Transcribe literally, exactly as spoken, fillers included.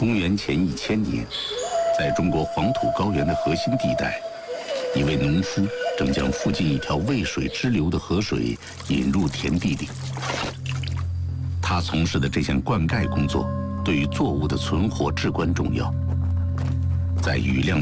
公元前一千年，在中国黄土高原的核心地带，一位农夫正将附近一条渭水支流的河水引入田地里。他从事的这项灌溉工作，对于作物的存活至关重要。在雨量